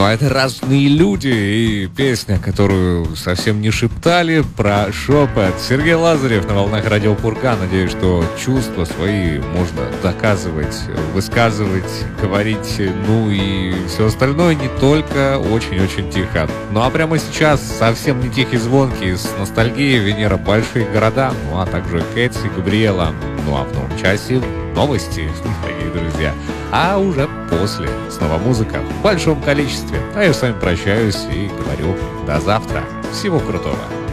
Ну, а это «Разные люди» и песня, которую совсем не шептали, про шепот. Сергей Лазарев на волнах радио Курган. Надеюсь, что чувства свои можно доказывать, высказывать, говорить, ну и все остальное не только очень-очень тихо. Ну а прямо сейчас совсем не тихий звонкий, с ностальгией Венера «Большие города», ну а также Кэти, Габриэла. Ну а в новом часе новости, дорогие друзья. А уже после снова музыка в большом количестве. А я с вами прощаюсь и говорю до завтра. Всего крутого.